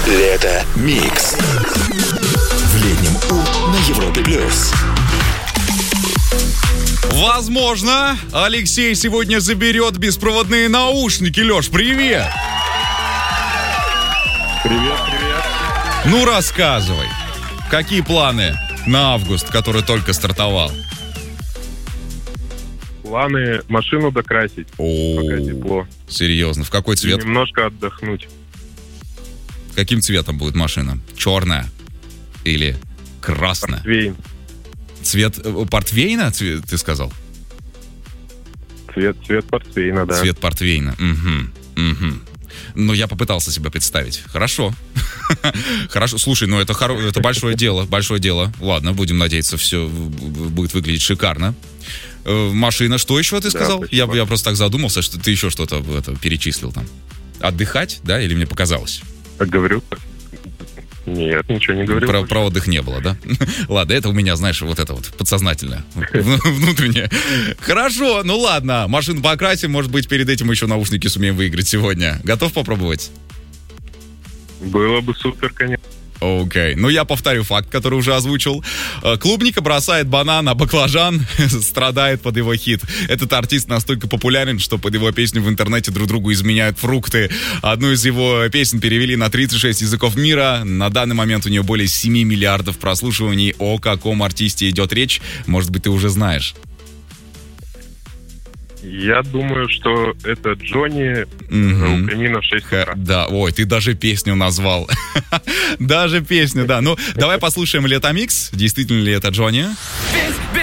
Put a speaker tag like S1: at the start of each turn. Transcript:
S1: Лето Микс. В летнем У на Европе Плюс.
S2: Возможно, Алексей сегодня заберет беспроводные наушники. Леш, привет!
S3: Привет.
S2: Ну, рассказывай. Какие планы на август, который только стартовал?
S3: Планы машину докрасить, пока тепло.
S2: Серьезно, в какой
S3: И
S2: цвет?
S3: немножко отдохнуть.
S2: Каким цветом будет машина? Черная или красная?
S3: Портвейн.
S2: Цвет портвейна, ты сказал?
S3: Цвет портвейна, да.
S2: Цвет портвейна. Угу. Ну, я попытался себе представить. Хорошо. Хорошо. Слушай, ну это большое дело. Ладно, будем надеяться, все будет выглядеть шикарно. Машина, что еще ты сказал? Я просто так задумался, что ты еще что-то перечислил там. Отдыхать, да, или мне показалось?
S3: Говорю. Нет, ничего не говорю.
S2: Про отдых не было, да? Ладно, это у меня, знаешь, вот это вот подсознательное, внутреннее. Хорошо, ну ладно, машину покрасим, может быть, перед этим еще наушники сумеем выиграть сегодня. Готов попробовать?
S3: Было бы супер, конечно.
S2: Окей. Ну, я повторю факт, который уже озвучил. Клубника бросает банан, а баклажан страдает под его хит. Этот артист настолько популярен, что под его песню в интернете друг другу изменяют фрукты. Одну из его песен перевели на 36 языков мира. На данный момент у нее более 7 миллиардов прослушиваний. О каком артисте идет речь, может быть, ты уже знаешь.
S3: Я думаю, что это Джонни у камина в 6 утра.
S2: Да, ой, ты даже песню назвал. Даже песню, да. Ну, давай послушаем Лето Микс. Действительно ли это Джонни?